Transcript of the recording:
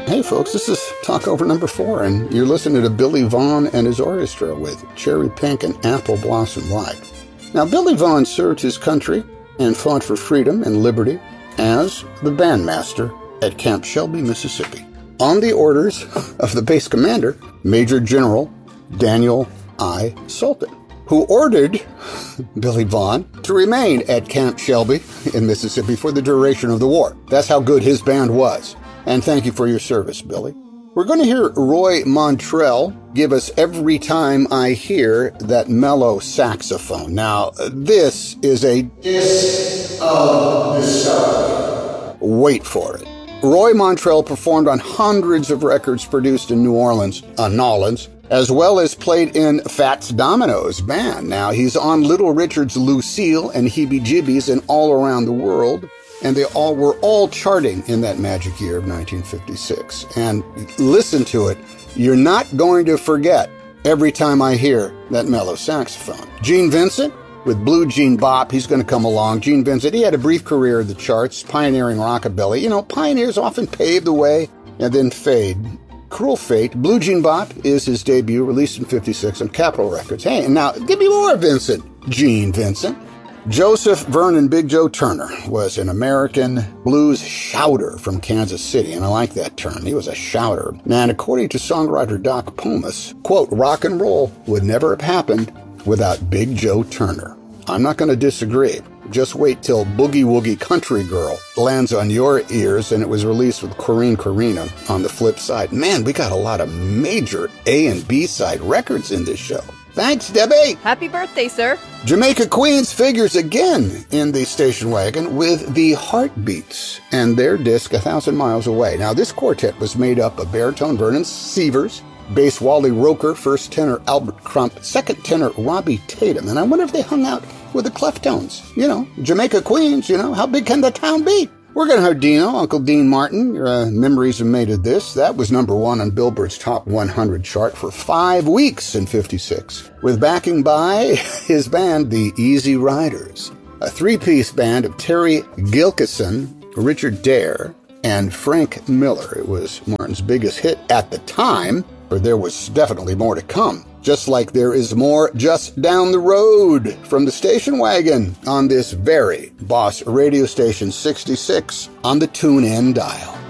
Hey folks, this is Talk Over number 4, and you're listening to Billy Vaughn and his orchestra with Cherry Pink and Apple Blossom White. Now, Billy Vaughn served his country and fought for freedom and liberty as the bandmaster at Camp Shelby, Mississippi, on the orders of the base commander, Major General Daniel I. Sultan, who ordered Billy Vaughn to remain at Camp Shelby in Mississippi for the duration of the war. That's how good his band was. And thank you for your service, Billy. We're going to hear Roy Montrell give us Every Time I Hear That Mellow Saxophone. Now, this is a disc of discovery. Wait for it. Roy Montrell performed on hundreds of records produced in New Orleans, Nolans, as well as played in Fats Domino's band. Now, he's on Little Richard's Lucille and Heebie Jeebies and All Around the World. And they all were all charting in that magic year of 1956. And listen to it. You're not going to forget Every Time I Hear That Mellow Saxophone. Gene Vincent with Blue Jean Bop. He's going to come along. Gene Vincent, he had a brief career in the charts, pioneering rockabilly. You know, pioneers often pave the way and then fade. Cruel Fate, Blue Jean Bop is his debut, released in 56 on Capitol Records. Hey, and now give me more Vincent. Gene Vincent. Joseph Vernon Big Joe Turner was an American blues shouter from Kansas City, and I like that term. He was a shouter. And according to songwriter Doc Pomus, quote, rock and roll would never have happened without Big Joe Turner. I'm not going to disagree. Just wait till Boogie Woogie Country Girl lands on your ears, and it was released with Corrine Corina on the flip side. Man, we got a lot of major A and B side records in this show. Thanks, Debbie. Happy birthday, sir. Jamaica Queens figures again in the station wagon with the Heartbeats and their disc 1,000 Miles Away. Now, this quartet was made up of baritone Vernon Sievers, bass Wally Roker, first tenor Albert Crump, second tenor Robbie Tatum. And I wonder if they hung out with the Cleftones. You know, Jamaica Queens, you know, how big can the town be? We're going to have Dino, Uncle Dean Martin. Your memories have made of this. That was number 1 on Billboard's Top 100 chart for 5 weeks in 56, with backing by his band, the Easy Riders, a 3-piece band of Terry Gilkison, Richard Dare, and Frank Miller. It was Martin's biggest hit at the time, but there was definitely more to come. Just like there is more just down the road from the station wagon on this very Boss Radio Station 66 on the TuneIn dial.